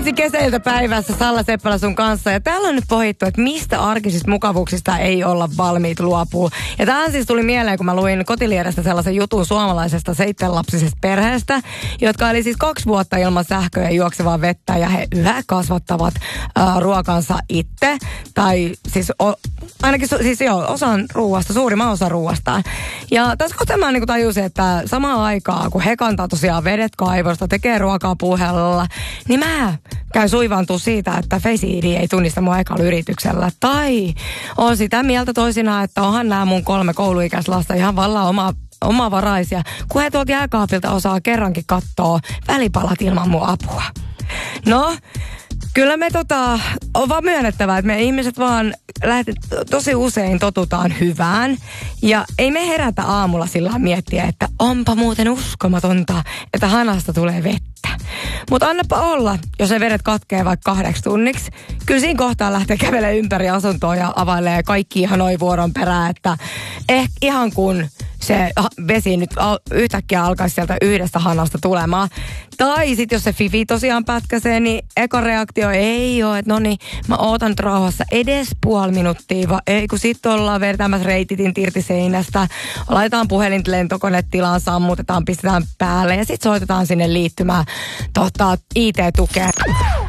Äänitettiin kesäiltapäivässä Salla Seppälä sun kanssa ja täällä on nyt pohittu, että mistä arkisista mukavuuksista ei olla valmiit luopua. Ja tähän siis tuli mieleen, kun mä luin Kotiliedestä sellaisen jutun suomalaisesta 7-lapsisesta perheestä, jotka oli siis 2 vuotta ilman sähköä ja juoksevaa vettä ja he yhä kasvattavat ruokansa itse. Tai siis ainakin osan ruuasta, suurimman osan ruuastaan. Ja tässä kohtaa mä niin tajusin, että samaan aikaan, kun he kantaa tosiaan vedet kaivosta, tekee ruokaa puuhellolla, niin mä käyn suivaantua siitä, että Face ID ei tunnista mua ekalla yrityksellä. Tai on sitä mieltä toisinaan, että onhan nämä mun 3 kouluikäistä lasta ihan vallan omavaraisia, kun he tuolta jääkaapilta osaa kerrankin katsoa välipalat ilman mun apua. No, kyllä me on vaan myönnettävää, että me ihmiset vaan tosi usein totutaan hyvään. Ja ei me herätä aamulla sillä miettiä, että onpa muuten uskomatonta, että hanasta tulee vettä. Mutta annapa olla, jos ne vedet katkee vaikka 8 tunniksi. Kyllä siinä kohtaa lähtee kävelemään ympäri asuntoa ja availee kaikki ihanoi vuoron perään, että ihan kun se vesi nyt yhtäkkiä alkaisi sieltä yhdestä hanasta tulemaan. Tai sitten jos se fifi tosiaan pätkäsee, niin eka reaktio ei ole, että no niin, mä ootan rauhassa edes puoli minuuttia, ei kun sitten ollaan vertaamassa reititin irti seinästä, laitetaan puhelin lentokonetilaan, sammutetaan, pistetään päälle ja sitten soitetaan sinne liittymään IT-tukea.